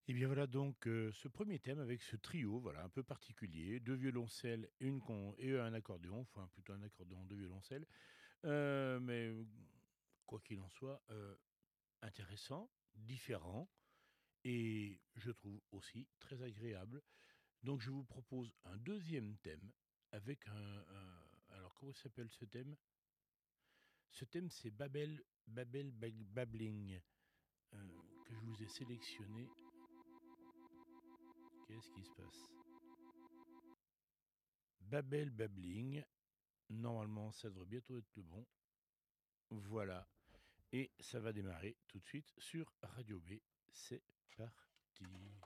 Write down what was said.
Et bien voilà donc ce premier thème avec ce trio, voilà, un peu particulier, 2 violoncelles et une con et un accordéon, enfin plutôt un accordéon, 2 violoncelles, mais quoi qu'il en soit, intéressant, différent et je trouve aussi très agréable. Donc je vous propose un deuxième thème avec alors comment s'appelle ce thème? Ce thème c'est Babbling, que je vous ai sélectionné. Qu'est-ce qui se passe? Babbling. Normalement, ça devrait bientôt être le bon. Voilà. Et ça va démarrer tout de suite sur Radio B. C'est parti.